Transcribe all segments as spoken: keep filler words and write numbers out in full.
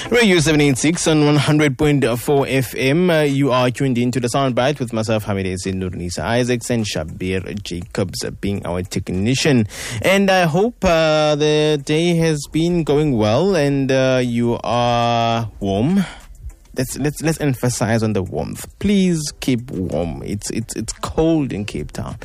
Radio seven eighty-six on one hundred point four F M. Uh, you are tuned in to the Soundbite with myself, Hamid Ezin, Nurnisa Isaacs, and Shabir Jacobs uh, being our technician. And I hope uh, the day has been going well and uh, you are warm. Let's let's let's emphasize on the warmth. Please keep warm. It's it's it's cold in Cape Town.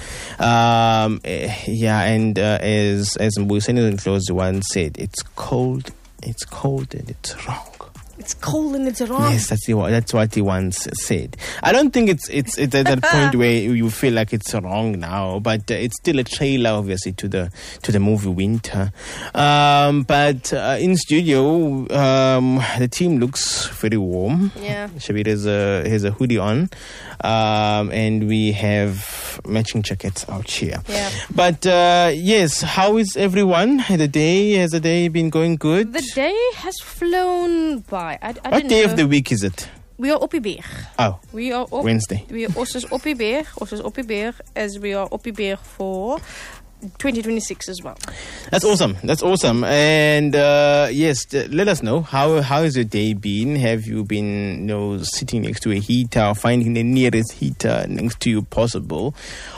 Um, eh, yeah, and uh, as as Mbuyiseni Ndlozi once said, it's cold. It's cold and it's wrong. It's cold and it's wrong. Yes, that's the, that's what he once said. I don't think it's it's, it's at that point where you feel like it's wrong now, but uh, it's still a trailer, obviously, to the to the movie Winter. Um, but uh, in studio, um, the team looks very warm. Yeah. Shabir has a has a hoodie on, um, and we have matching jackets out here. Yeah. But uh, yes, how is everyone? The day has the day been going good? The day has flown by. I, I What day know. of the week is it? We are op die berg. Oh, We are op, Wednesday. We are ons is op die berg. Ons is op die berg as we are op die berg for twenty twenty-six as well. That's awesome. That's awesome. And uh, yes, uh, let us know how how has your day been? Have you been, you know, sitting next to a heater, or finding the nearest heater next to you possible,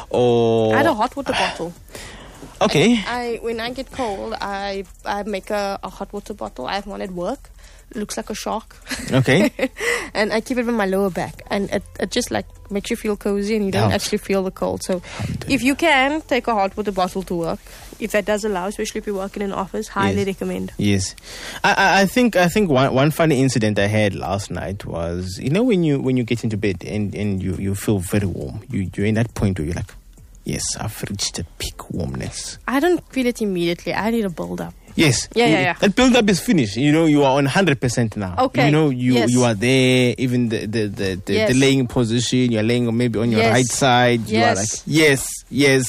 or I had a hot water bottle. Okay. I, I when I get cold, I I make a, a hot water bottle. I have one at work. It looks like a shark. Okay. And I keep it on my lower back, and it, it just like makes you feel cozy, and you don't Helps. actually feel the cold. So, if you can take a hot water bottle to work, if that does allow, especially if you work in an office, highly Yes. recommend. Yes, I, I, I think I think one one funny incident I had last night was, you know, when you when you get into bed and, and you, you feel very warm, you you're in that point where you're like, yes, I've reached a peak warmness. I don't feel it immediately. I need a build up. Yes. Yeah, yeah, yeah. That build up is finished. You know, you are on one hundred percent now. Okay. You know, you Yes. you are there, even the the, the, the, Yes. the laying position, you're laying maybe on your Yes. right side. You are Yes. like, yes, yes.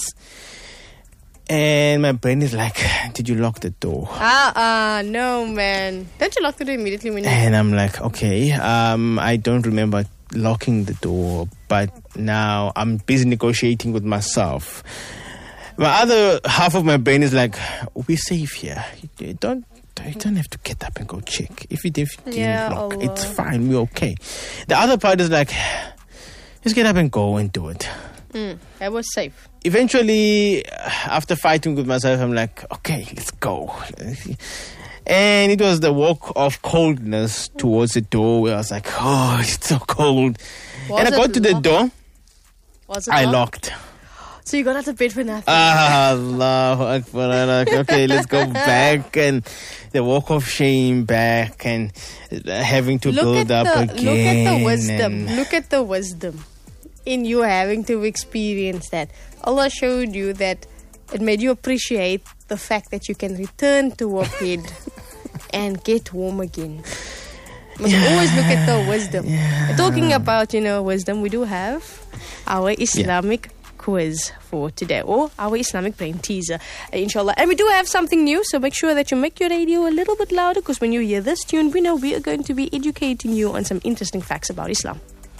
And my brain is like, did you lock the door? Ah, uh, no, man. Don't you lock the door immediately when you... And I'm like, okay, um, I don't remember locking the door, but now I'm busy negotiating with myself. My other half of my brain is like, we're safe here. You don't, you don't have to get up and go check. If it, if it didn't Yeah, lock, Allah. it's fine. We're okay. The other part is like, just get up and go and do it. Mm, that was safe. Eventually, after fighting with myself, I'm like, okay, let's go. And it was the walk of coldness towards the door where I was like, oh, it's so cold. Was and I it got to the locked? door, Was it I locked? locked. So you got out of bed for nothing. Ah, Allahu Akbar. I'm like, okay, let's go back. And the walk of shame back and having to look build at up the, again. Look at the wisdom. and- Look at the wisdom in you having to experience that. Allah showed you that it made you appreciate the fact that you can return to a bed and get warm again. You must always look at the wisdom. Yeah. Talking about, you know, wisdom, we do have our Islamic quiz for today, or our Islamic brain teaser, uh, inshallah. And we do have something new, so make sure that you make your radio a little bit louder, because when you hear this tune, we know we are going to be educating you on some interesting facts about Islam.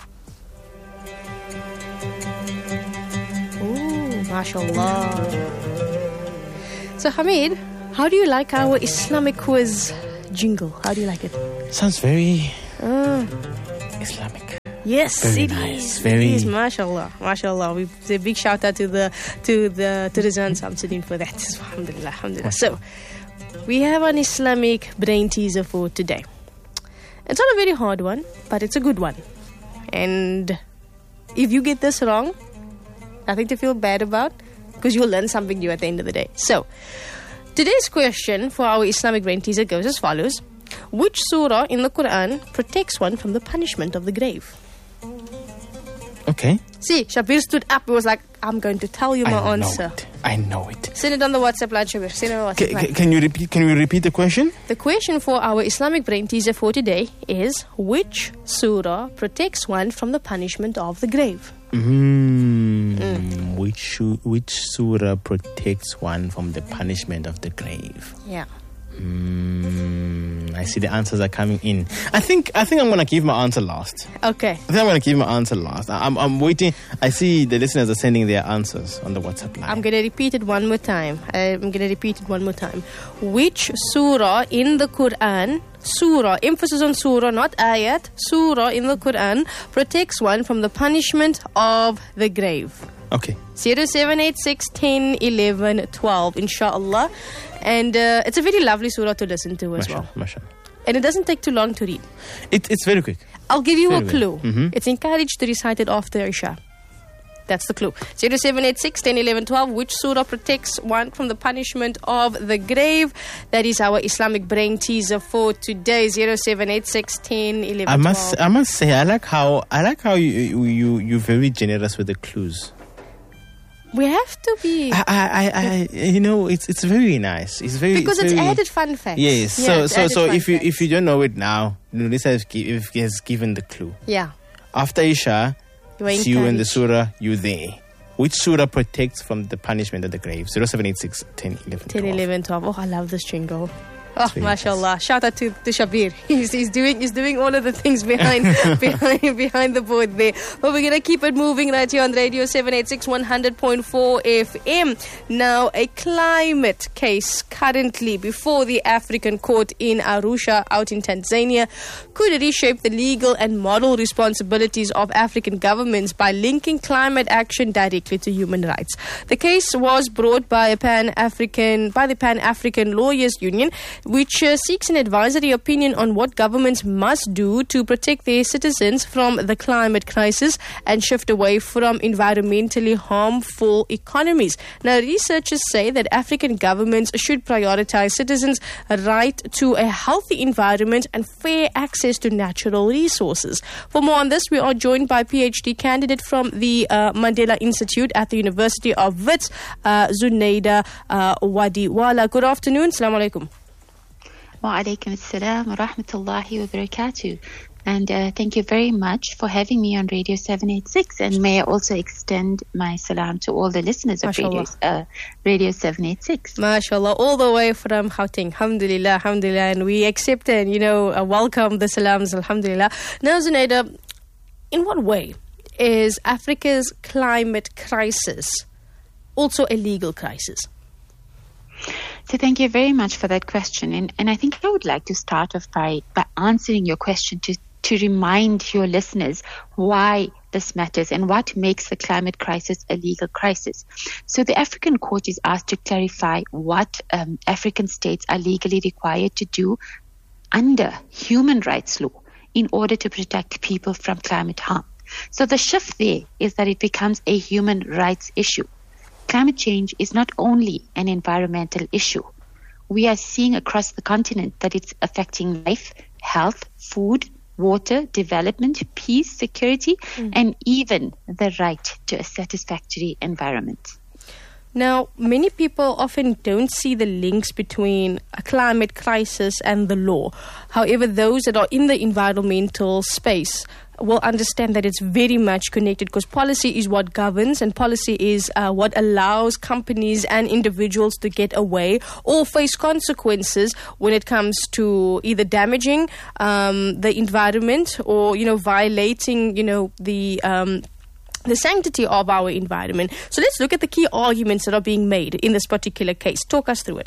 Ooh, mashallah. So Hamid, how do you like our Islamic quiz jingle? How do you like it? Sounds very Uh, Islamic. yes, Very it nice, is. very- It is, mashallah, mashallah. We say a big shout out to the to the to Rizwan Samsudin for that. Alhamdulillah, alhamdulillah. So we have an Islamic brain teaser for today. It's not a very hard one, but it's a good one. And if you get this wrong, nothing to feel bad about, because you'll learn something new at the end of the day. So today's question for our Islamic brain teaser goes as follows. Which surah in the Quran protects one from the punishment of the grave? Okay. See, Shabir stood up. He was like, I'm going to tell you my I know answer. it. I know it. Send it on the WhatsApp line, Shabir. Send it on the WhatsApp Ca- line. ca- can you repeat? Can you repeat the question? The question for our Islamic brain teaser for today is, which surah protects one from the punishment of the grave? Mm. Mm. Which su- which surah protects one from the punishment of the grave? Yeah. Mm, I see the answers are coming in. I think I think I'm gonna give my answer last. Okay. I think I'm gonna give my answer last. I- I'm I'm waiting. I see the listeners are sending their answers on the WhatsApp line. I'm going to repeat it one more time. I'm going to repeat it one more time. Which surah in the Quran surah, emphasis on surah, not ayat, surah in the Quran protects one from the punishment of the grave? Okay. zero seven eight six one zero one one twelve, inshallah. And uh, it's a very lovely surah to listen to as Mashallah, well. mashallah. And it doesn't take too long to read. It, it's very quick. I'll give you Very a clue. well. Mhm. It's encouraged to recite it after Isha. That's the clue. zero seven eight six one zero one one twelve. Which surah protects one from the punishment of the grave? That is our Islamic brain teaser for today. zero seven eight six one zero one one twelve. I must, I must say, I like how, I like how you, you, you're very generous with the clues. We have to be. I, I, I, I you know, it's, it's very nice. It's very Because it's, very, added fun facts. Yes. Yeah, so, it's so, added so fun if you, facts. if you don't know it now, Nurisa has, gi- if he has given the clue. Yeah. After Isha, You are it's you in the encouraged. surah, you there. Which surah protects from the punishment of the grave? zero seven eight six one zero one one ten, twelve. eleven, twelve. Oh, I love this jingle. Oh, very mashallah. Shout out to, to Shabir. He's, he's doing he's doing all of the things behind behind behind the board there. But we're going to keep it moving right here on Radio seven eighty-six one hundred point four F M. Now, a climate case currently before the African court in Arusha out in Tanzania could reshape the legal and moral responsibilities of African governments by linking climate action directly to human rights. The case was brought by a Pan-African by the Pan-African Lawyers Union, which uh, seeks an advisory opinion on what governments must do to protect their citizens from the climate crisis and shift away from environmentally harmful economies. Now, researchers say that African governments should prioritize citizens' right to a healthy environment and fair access to natural resources. For more on this, we are joined by PhD candidate from the uh, Mandela Institute at the University of Wits, uh, Zunaida uh, Wadiwala. Good afternoon. Assalamu alaikum. Wa alaikum assalam wa rahmatullahi wa barakatuh. And uh, thank you very much for having me on Radio seven eighty-six. And may I also extend my salam to all the listeners of Radio, uh, Radio seven eighty-six. MashaAllah, all the way from Gauteng. Alhamdulillah, alhamdulillah. And we accept and, you know, uh, welcome the salams, alhamdulillah. Now, Zunaida, in what way is Africa's climate crisis also a legal crisis? So thank you very much for that question. And, and I think I would like to start off by, by answering your question to, to remind your listeners why this matters and what makes the climate crisis a legal crisis. So the African Court is asked to clarify what um, African states are legally required to do under human rights law in order to protect people from climate harm. So the shift there is that it becomes a human rights issue. Climate change is not only an environmental issue. We are seeing across the continent that it's affecting life, health, food, water, development, peace, security, mm. and even the right to a satisfactory environment. Now, many people often don't see the links between a climate crisis and the law. However, those that are in the environmental space will understand that it's very much connected, because policy is what governs, and policy is uh, what allows companies and individuals to get away or face consequences when it comes to either damaging um, the environment or, you know, violating, you know, the um, the sanctity of our environment. So let's look at the key arguments that are being made in this particular case. Talk us through it.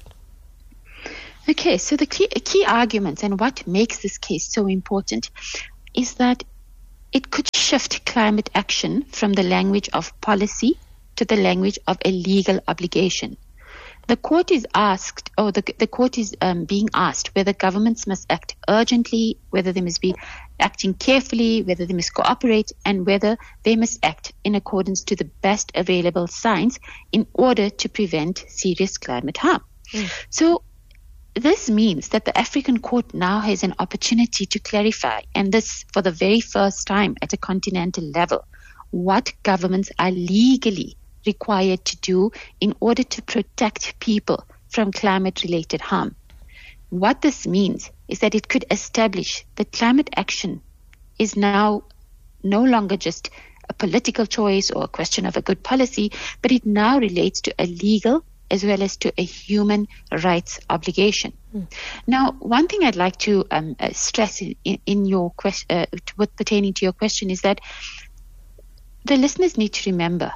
Okay, so the key, key arguments and what makes this case so important is that it could shift climate action from the language of policy to the language of a legal obligation. The court is asked, or the, the court is um, being asked whether governments must act urgently, whether they must be acting carefully, whether they must cooperate, and whether they must act in accordance to the best available science in order to prevent serious climate harm. Mm. So this means that the African Court now has an opportunity to clarify, and this for the very first time at a continental level, what governments are legally required to do in order to protect people from climate-related harm. What this means is that it could establish that climate action is now no longer just a political choice or a question of a good policy, but it now relates to a legal as well as to a human rights obligation. Mm. Now, one thing I'd like to um, uh, stress in, in your question, uh, with pertaining to your question, is that the listeners need to remember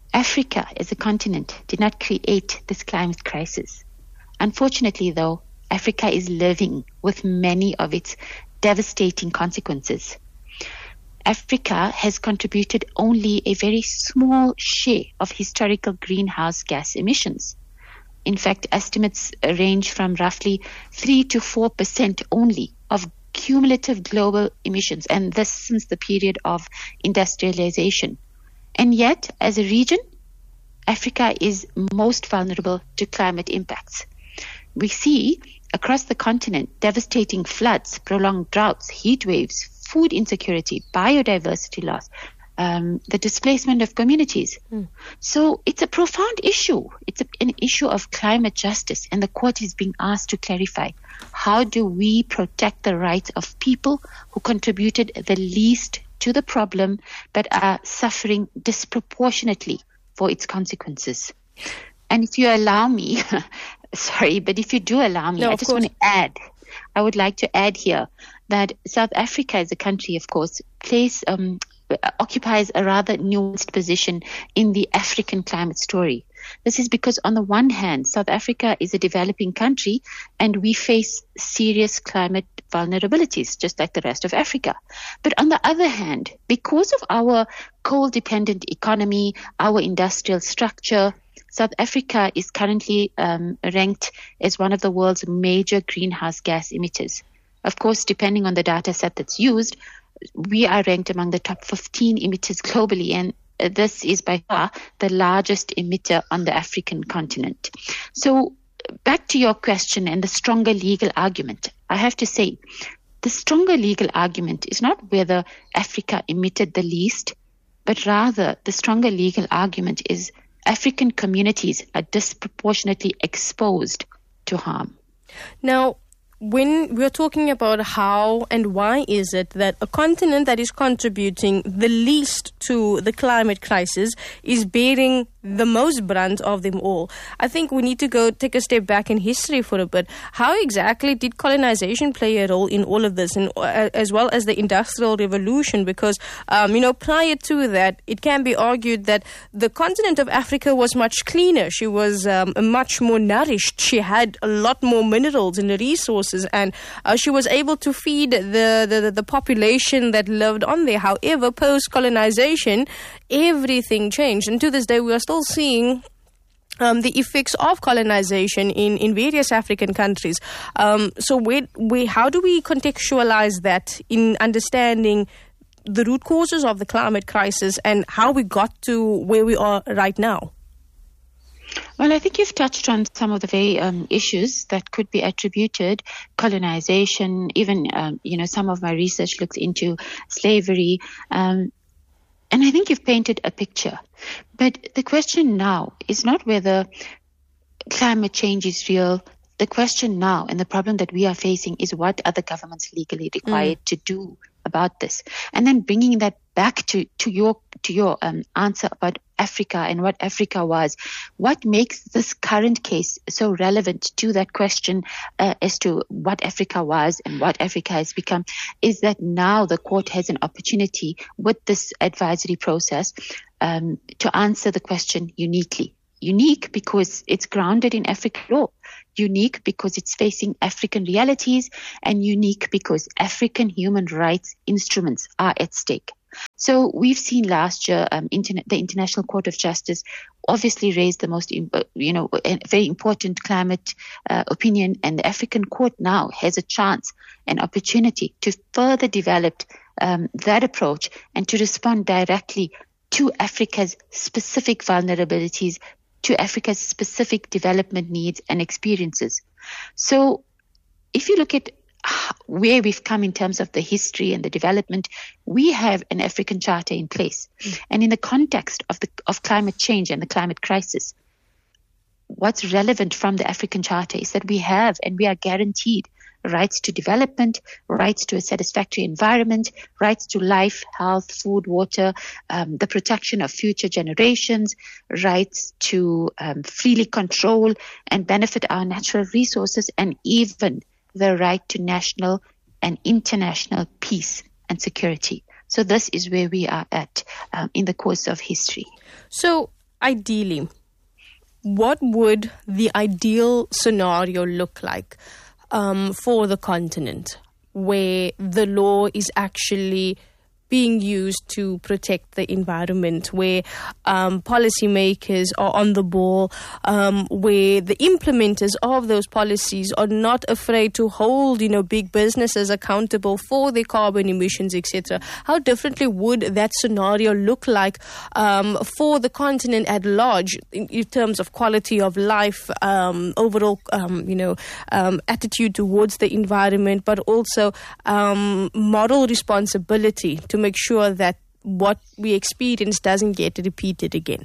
Africa as a continent did not create this climate crisis. Unfortunately, though, Africa is living with many of its devastating consequences. Africa has contributed only a very small share of historical greenhouse gas emissions. In fact, estimates range from roughly three to four percent only of cumulative global emissions, and this since the period of industrialization. And yet, as a region, Africa is most vulnerable to climate impacts. We see across the continent devastating floods, prolonged droughts, heat waves, food insecurity, biodiversity loss, um, the displacement of communities. Mm. So it's a profound issue. It's a, an issue of climate justice, and the court is being asked to clarify, how do we protect the rights of people who contributed the least to the problem but are suffering disproportionately for its consequences? And if you allow me, sorry, but if you do allow me, no, I just course. want to add, I would like to add here that South Africa as a country, of course, plays, um, occupies a rather nuanced position in the African climate story. This is because on the one hand, South Africa is a developing country and we face serious climate vulnerabilities, just like the rest of Africa. But on the other hand, because of our coal-dependent economy, our industrial structure, South Africa is currently um, ranked as one of the world's major greenhouse gas emitters. Of course, depending on the data set that's used, we are ranked among the top fifteen emitters globally, and this is by far the largest emitter on the African continent. So back to your question and the stronger legal argument, I have to say the stronger legal argument is not whether Africa emitted the least, but rather the stronger legal argument is African communities are disproportionately exposed to harm. Now, when we're talking about how and why is it that a continent that is contributing the least to the climate crisis is bearing the most brunt of them all, I think we need to go take a step back in history for a bit. How exactly did colonization play a role in all of this, and uh, as well as the Industrial Revolution? Because, um, you know, prior to that, it can be argued that the continent of Africa was much cleaner. She was um, much more nourished. She had a lot more minerals and resources, and uh, she was able to feed the, the, the population that lived on there. However, post-colonization, everything changed. And to this day, we are still seeing um, the effects of colonization in, in various African countries. Um, so where, where, how do we contextualize that in understanding the root causes of the climate crisis and how we got to where we are right now? Well, I think you've touched on some of the very um, issues that could be attributed, colonization, even, um, you know, some of my research looks into slavery. Um, and I think you've painted a picture. But the question now is not whether climate change is real. The question now and the problem that we are facing is what are the governments legally required mm. to do about this? And then bringing that back to, to your to your um, answer about Africa and what Africa was. What makes this current case so relevant to that question uh, as to what Africa was and what Africa has become is that now the court has an opportunity with this advisory process um, to answer the question uniquely. Unique because it's grounded in African law, unique because it's facing African realities, and unique because African human rights instruments are at stake. So we've seen last year um, internet, the International Court of Justice obviously raised the most, you know, a very important climate uh, opinion, and the African Court now has a chance, an opportunity to further develop um, that approach and to respond directly to Africa's specific vulnerabilities, to Africa's specific development needs and experiences. So if you look at where we've come in terms of the history and the development, we have an African Charter in place. Mm. And in the context of the of climate change and the climate crisis, what's relevant from the African Charter is that we have and we are guaranteed rights to development, rights to a satisfactory environment, rights to life, health, food, water, um, the protection of future generations, rights to um, freely control and benefit our natural resources, and even the right to national and international peace and security. So this is where we are at um, in the course of history. So ideally, what would the ideal scenario look like? um, for the continent, where the law is actually being used to protect the environment, where um, policymakers are on the ball, um, where the implementers of those policies are not afraid to hold, you know, big businesses accountable for their carbon emissions, et cetera. How differently would that scenario look like um, for the continent at large in, in terms of quality of life, um, overall, um, you know, um, attitude towards the environment, but also um, moral responsibility to make sure that what we experience doesn't get repeated again?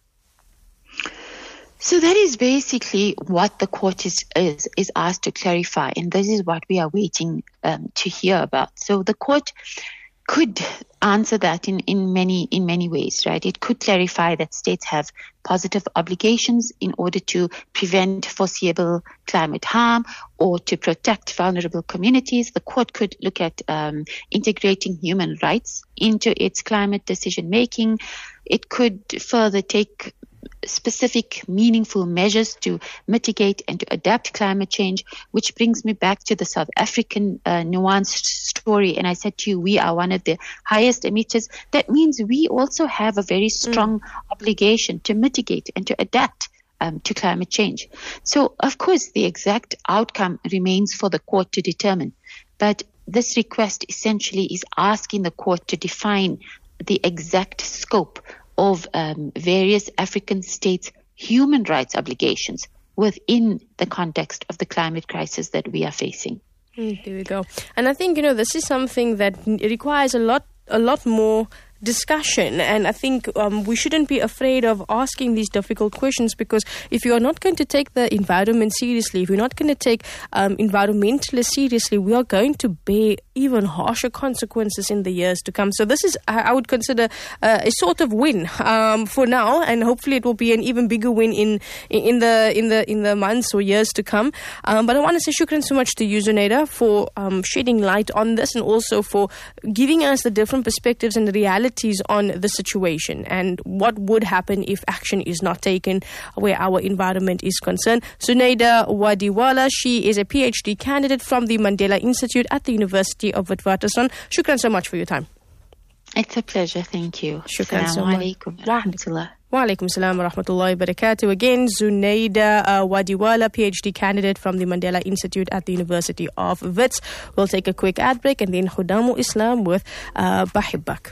So that is basically what the court is, is, is asked to clarify, and this is what we are waiting um, to hear about. So the court could answer that in, in many in many ways, right? It could clarify that states have positive obligations in order to prevent foreseeable climate harm or to protect vulnerable communities. The court could look at um, integrating human rights into its climate decision making. It could further take specific, meaningful measures to mitigate and to adapt climate change, which brings me back to the South African uh, nuanced story. And I said to you, we are one of the highest emitters. That means we also have a very strong mm. obligation to mitigate and to adapt um, to climate change. So, of course, the exact outcome remains for the court to determine. But this request essentially is asking the court to define the exact scope of um, various African states' human rights obligations within the context of the climate crisis that we are facing. Mm, there we go. And I think, you know, this is something that requires a lot, a lot more discussion, and I think um, we shouldn't be afraid of asking these difficult questions, because if you are not going to take the environment seriously, if you're not going to take um, environmentalists seriously, we are going to bear even harsher consequences in the years to come. So this is, I would consider uh, a sort of win um, for now, and hopefully it will be an even bigger win in in the in the in the months or years to come. Um, but I want to say shukran so much to you, Zunaida, for um, shedding light on this, and also for giving us the different perspectives and the realities on the situation and what would happen if action is not taken where our environment is concerned. Zunaida Wadiwala, she is a PhD candidate from the Mandela Institute at the University of Witwatersrand. Shukran so much for your time. It's a pleasure. Thank you. Shukran so much. Wa Wa alaikum salam wa rahmatullahi wa barakatuh. Again, Zunaida uh, Wadiwala, PhD candidate from the Mandela Institute at the University of Wits. We'll take a quick ad break and then Khudamu Islam with uh, Bahibak.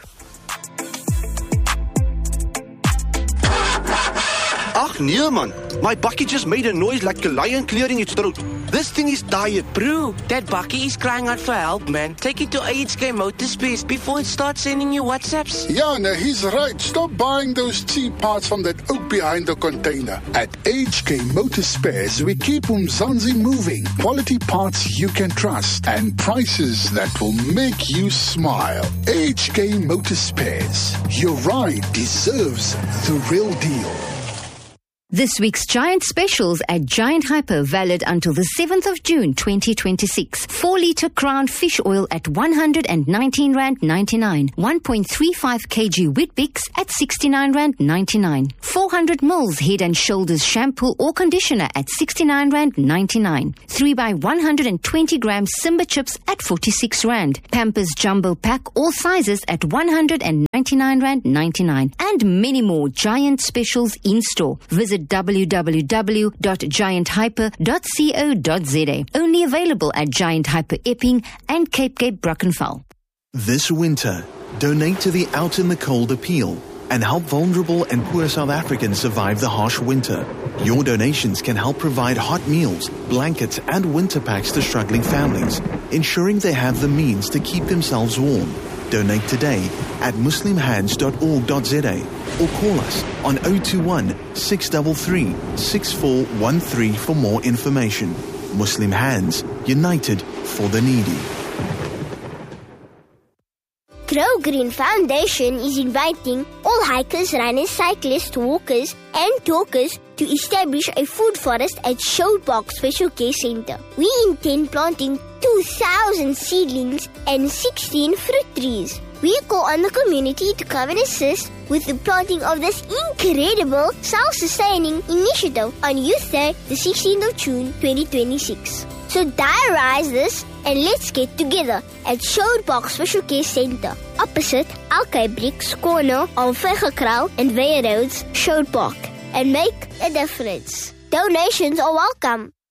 Ach nee man, my bakkie just made a noise like a lion clearing its throat. This thing is tired. Bro, that bakkie is crying out for help, man. Take it to H K Motorspares before it starts sending you WhatsApps. Yeah, no, he's right. Stop buying those cheap parts from that oak behind the container. At H K Motorspares, we keep Umzansi moving. Quality parts you can trust and prices that will make you smile. H K Motorspares. Your ride deserves the real deal. This week's Giant specials at Giant Hyper, valid until the seventh of June twenty twenty-six. four litre Crown fish oil at one hundred nineteen rand ninety-nine. one point three five kilograms Weet-Bix at sixty-nine rand ninety-nine. four hundred milliliters Head and Shoulders shampoo or conditioner at sixty-nine rand ninety-nine. three by one hundred twenty grams Simba chips at forty-six rand. Pampers Jumbo Pack all sizes at one hundred ninety-nine rand ninety-nine. And many more Giant specials in store. Visit w w w dot giant hyper dot co dot z a. Only available at Giant Hyper Epping and Cape Cape Brackenfell. This winter, donate to the Out in the Cold appeal and help vulnerable and poor South Africans survive the harsh winter. Your donations can help provide hot meals, blankets and winter packs to struggling families, ensuring they have the means to keep themselves warm. Donate today at muslim hands dot org dot z a or call us on zero two one, six three three, six four one three for more information. Muslim Hands, united for the needy. Grow Green Foundation is inviting all hikers, runners, cyclists, walkers and talkers to establish a food forest at Showbox Special Care Center. We intend planting two two thousand seedlings, and sixteen fruit trees. We call on the community to come and assist with the planting of this incredible self-sustaining initiative on Youth Day, the sixteenth of June, twenty twenty-six. So diarize this and let's get together at Showbox Special Care Center, opposite Alkay Bricks, corner of Vegekraal and Weyer Roads, Showpark, and make a difference. Donations are welcome.